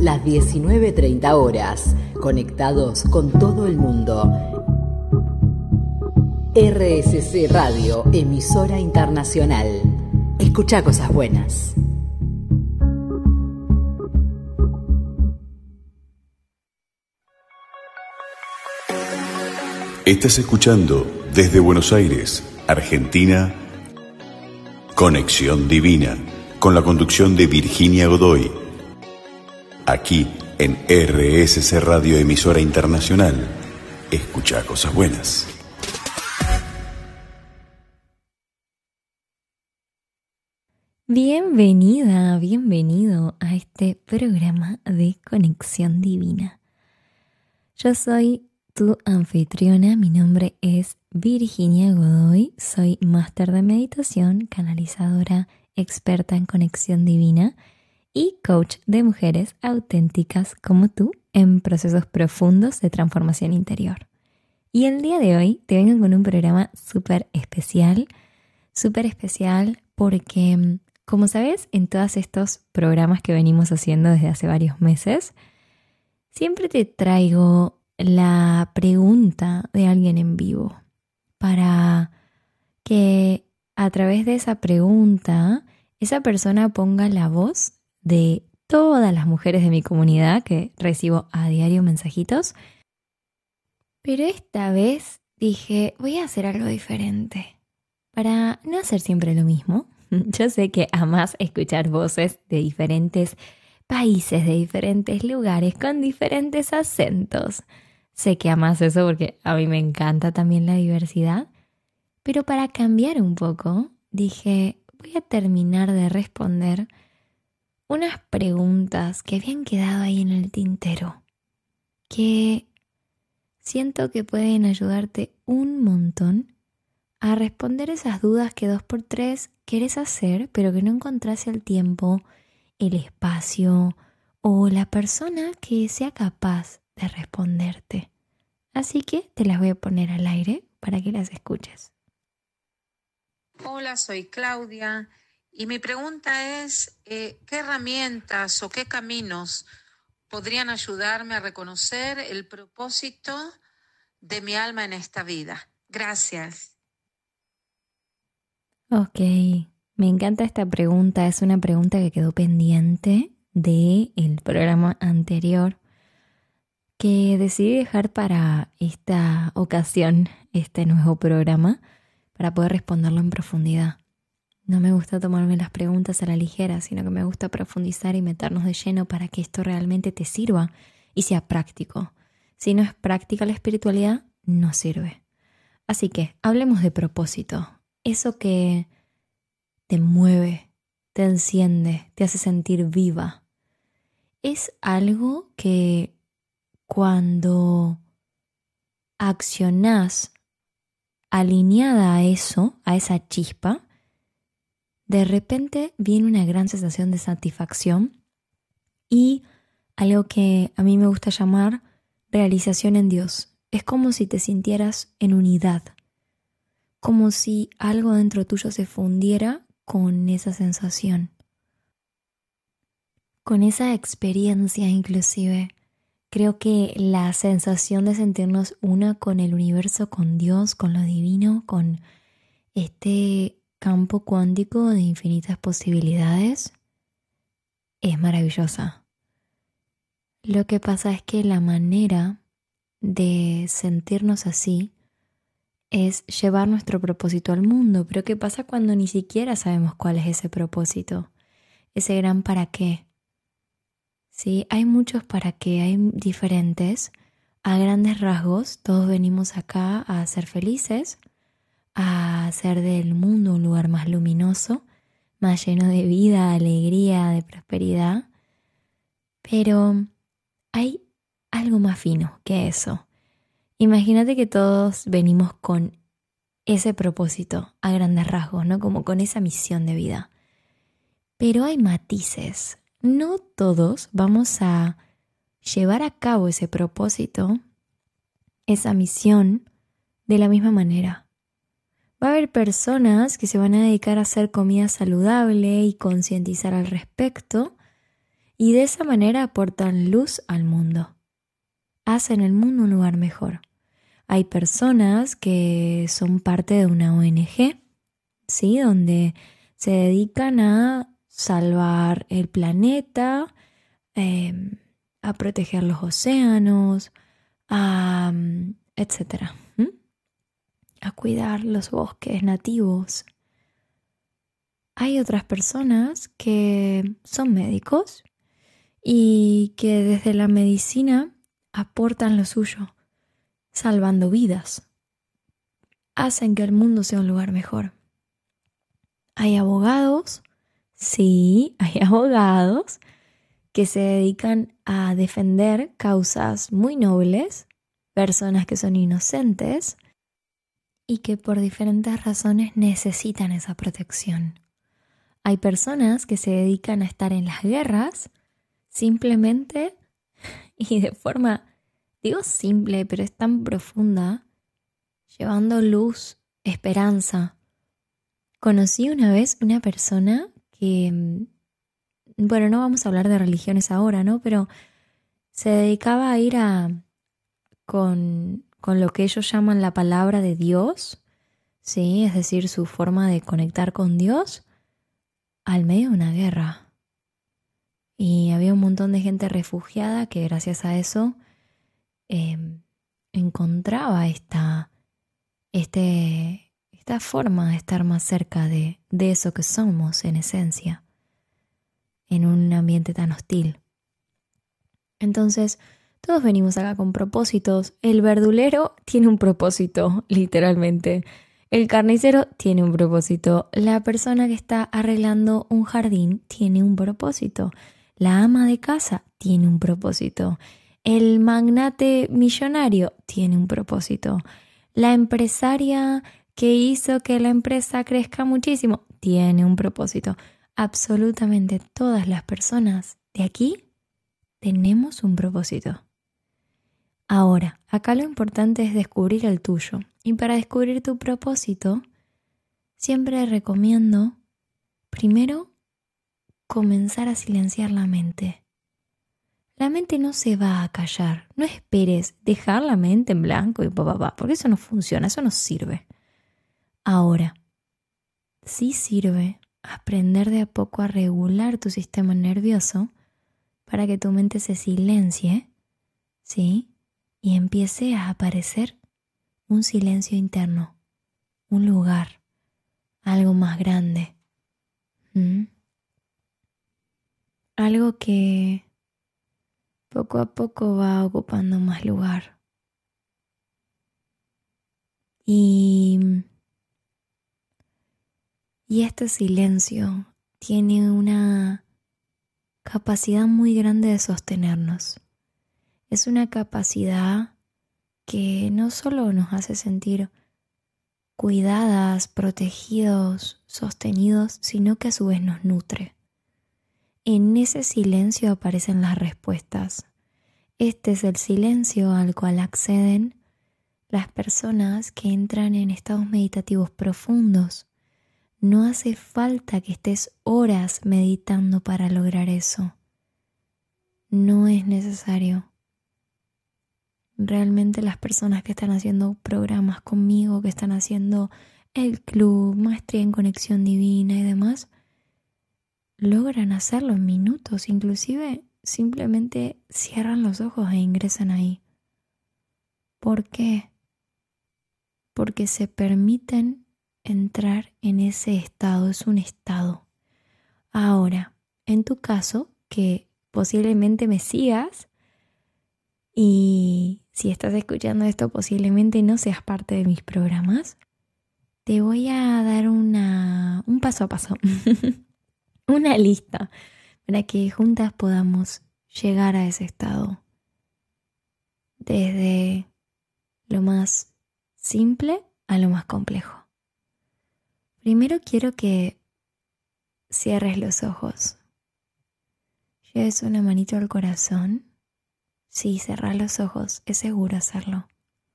las 19:30 horas, conectados con todo el mundo. RSC Radio, emisora internacional. Escucha cosas buenas. Estás escuchando desde Buenos Aires, Argentina, Conexión Divina, con la conducción de Virginia Godoy. Aquí en RSC Radio, emisora internacional. Escucha cosas buenas. Bienvenida, bienvenido a este programa de Conexión Divina. Yo soy tu anfitriona, mi nombre es Virginia Godoy, soy máster de meditación, canalizadora, experta en conexión divina y coach de mujeres auténticas como tú en procesos profundos de transformación interior. Y el día de hoy te vengo con un programa súper especial porque, como sabes, en todos estos programas que venimos haciendo desde hace varios meses, siempre te traigo la pregunta de alguien en vivo para que a través de esa pregunta esa persona ponga la voz de todas las mujeres de mi comunidad que recibo a diario mensajitos. Pero esta vez dije, voy a hacer algo diferente para no hacer siempre lo mismo. Yo sé que amás escuchar voces de diferentes países, de diferentes lugares, con diferentes acentos. Sé que amás eso porque a mí me encanta también la diversidad. Pero para cambiar un poco, dije, voy a terminar de responder unas preguntas que habían quedado ahí en el tintero, que siento que pueden ayudarte un montón a responder esas dudas que 2x3 querés hacer, pero que no encontrás el tiempo, el espacio o la persona que sea capaz de responderte. Así que te las voy a poner al aire para que las escuches. Hola, soy Claudia y mi pregunta es, ¿qué herramientas o qué caminos podrían ayudarme a reconocer el propósito de mi alma en esta vida? Gracias. Ok, me encanta esta pregunta. Es una pregunta que quedó pendiente del programa anterior, que decidí dejar para esta ocasión, este nuevo programa, para poder responderlo en profundidad. No me gusta tomarme las preguntas a la ligera, sino que me gusta profundizar y meternos de lleno para que esto realmente te sirva y sea práctico. Si no es práctica la espiritualidad, no sirve. Así que hablemos de propósito. Eso que te mueve, te enciende, te hace sentir viva. Es algo que cuando accionás alineada a eso, a esa chispa, de repente viene una gran sensación de satisfacción y algo que a mí me gusta llamar realización en Dios. Es como si te sintieras en unidad, como si algo dentro tuyo se fundiera con esa sensación, con esa experiencia inclusive. Creo que la sensación de sentirnos una con el universo, con Dios, con lo divino, con este campo cuántico de infinitas posibilidades, es maravillosa. Lo que pasa es que la manera de sentirnos así es llevar nuestro propósito al mundo. Pero ¿qué pasa cuando ni siquiera sabemos cuál es ese propósito? Ese gran para qué. Sí, hay muchos para qué, hay diferentes. A grandes rasgos, todos venimos acá a ser felices, a hacer del mundo un lugar más luminoso, más lleno de vida, alegría, de prosperidad. Pero hay algo más fino que eso. Imagínate que todos venimos con ese propósito a grandes rasgos, ¿no? Como con esa misión de vida. Pero hay matices. No todos vamos a llevar a cabo ese propósito, esa misión, de la misma manera. Va a haber personas que se van a dedicar a hacer comida saludable y concientizar al respecto, y de esa manera aportan luz al mundo. Hacen el mundo un lugar mejor. Hay personas que son parte de una ONG, ¿sí? Donde se dedican a salvar el planeta, a proteger los océanos, etcétera, a cuidar los bosques nativos. Hay otras personas que son médicos y que desde la medicina aportan lo suyo, salvando vidas. Hacen que el mundo sea un lugar mejor. Hay abogados, sí, hay abogados que se dedican a defender causas muy nobles, personas que son inocentes y que por diferentes razones necesitan esa protección. Hay personas que se dedican a estar en las guerras simplemente y de forma, digo simple, pero es tan profunda, llevando luz, esperanza. Conocí una vez una persona que, bueno, no vamos a hablar de religiones ahora, ¿no? Pero se dedicaba a ir con lo que ellos llaman la palabra de Dios, ¿sí? Es decir, su forma de conectar con Dios al medio de una guerra. Y había un montón de gente refugiada que gracias a eso encontraba esta forma de estar más cerca de eso que somos en esencia, en un ambiente tan hostil. Entonces, todos venimos acá con propósitos. El verdulero tiene un propósito, literalmente. El carnicero tiene un propósito. La persona que está arreglando un jardín tiene un propósito. La ama de casa tiene un propósito. El magnate millonario tiene un propósito. La empresaria que hizo que la empresa crezca muchísimo tiene un propósito. Absolutamente todas las personas de aquí tenemos un propósito. Ahora, acá lo importante es descubrir el tuyo. Y para descubrir tu propósito, siempre recomiendo, primero, comenzar a silenciar la mente. La mente no se va a callar. No esperes dejar la mente en blanco y porque eso no funciona, eso no sirve. Ahora, sí sirve aprender de a poco a regular tu sistema nervioso para que tu mente se silencie, ¿sí? Y empiece a aparecer un silencio interno, un lugar, algo más grande. Algo que poco a poco va ocupando más lugar. Y este silencio tiene una capacidad muy grande de sostenernos. Es una capacidad que no solo nos hace sentir cuidadas, protegidos, sostenidos, sino que a su vez nos nutre. En ese silencio aparecen las respuestas. Este es el silencio al cual acceden las personas que entran en estados meditativos profundos. No hace falta que estés horas meditando para lograr eso. No es necesario. Realmente las personas que están haciendo programas conmigo, que están haciendo el club, maestría en conexión divina y demás, logran hacerlo en minutos. Inclusive simplemente cierran los ojos e ingresan ahí. ¿Por qué? Porque se permiten entrar en ese estado. Es un estado. Ahora, en tu caso, que posiblemente me sigas y si estás escuchando esto posiblemente no seas parte de mis programas, te voy a dar un paso a paso, una lista para que juntas podamos llegar a ese estado. Desde lo más simple a lo más complejo. Primero quiero que cierres los ojos. Lleves una manito al corazón. Sí, cerrar los ojos, es seguro hacerlo.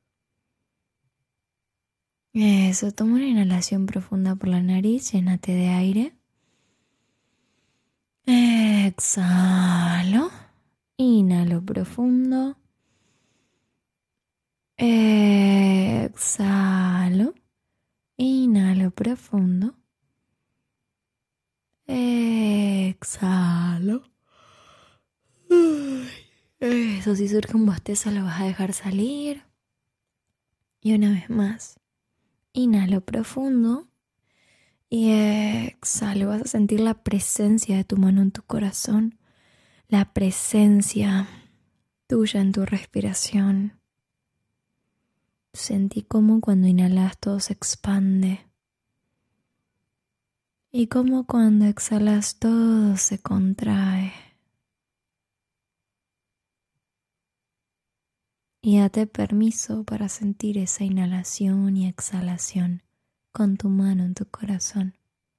Eso, toma una inhalación profunda por la nariz, llénate de aire. Exhalo. Inhalo profundo. Exhalo. Inhalo profundo. Exhalo. Eso, si surge un bostezo lo vas a dejar salir. Y una vez más. Inhalo profundo. Y exhalo. Vas a sentir la presencia de tu mano en tu corazón. La presencia tuya en tu respiración. Sentí cómo cuando inhalas todo se expande. Y cómo cuando exhalas todo se contrae. Y date permiso para sentir esa inhalación y exhalación con tu mano en tu corazón.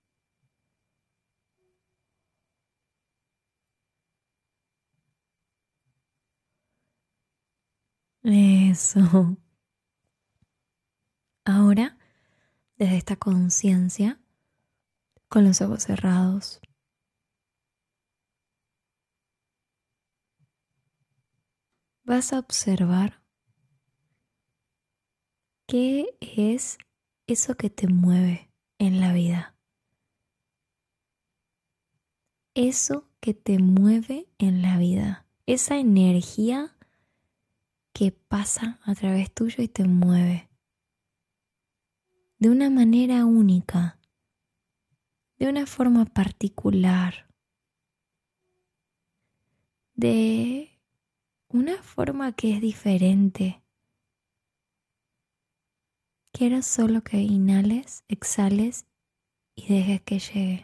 Eso. Ahora, desde esta conciencia, con los ojos cerrados, vas a observar qué es eso que te mueve en la vida. Eso que te mueve en la vida. Esa energía que pasa a través tuyo y te mueve. De una manera única. De una forma particular. De una forma que es diferente. Quiero solo que inhales, exhales y dejes que llegue.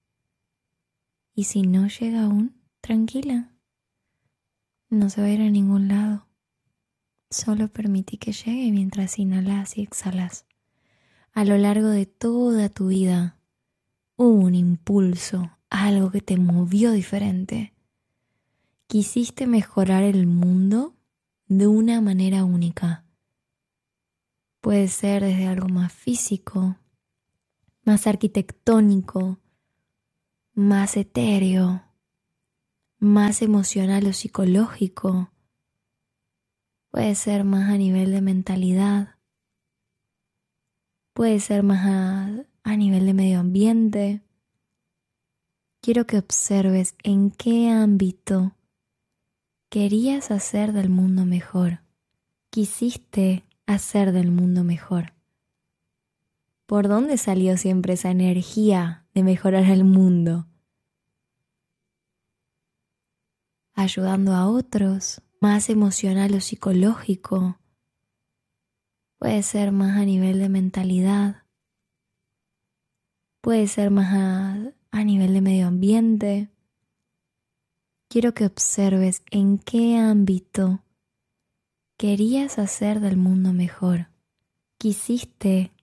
Y si no llega aún, tranquila. No se va a ir a ningún lado. Solo permití que llegue mientras inhalas y exhalas. A lo largo de toda tu vida hubo un impulso, algo que te movió diferente. Quisiste mejorar el mundo de una manera única. Puede ser desde algo más físico, más arquitectónico, más etéreo, más emocional o psicológico. Puede ser más a nivel de mentalidad. Puede ser más a nivel de medio ambiente. Quiero que observes en qué ámbito querías hacer del mundo mejor. Quisiste hacer del mundo mejor. ¿Por dónde salió siempre esa energía de mejorar el mundo? Ayudando a otros, más emocional o psicológico. Puede ser más a nivel de mentalidad. Puede ser más a nivel de medio ambiente. Quiero que observes en qué ámbito querías hacer del mundo mejor. Quisiste